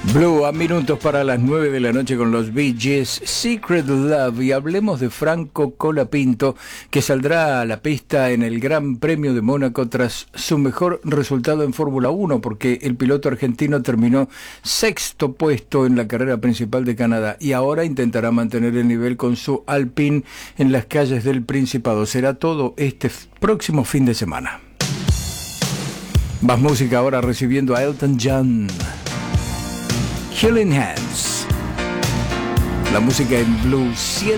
Blue, a minutos para las 9 de la noche con los Bee Gees, Secret Love, y hablemos de Franco Colapinto, que saldrá a la pista en el Gran Premio de Mónaco tras su mejor resultado en Fórmula 1, porque el piloto argentino terminó sexto puesto en la carrera principal de Canadá y ahora intentará mantener el nivel con su Alpine en las calles del Principado. Será todo este próximo fin de semana. Más música ahora, recibiendo a Elton John. Killing Hands. La música en Blue 100.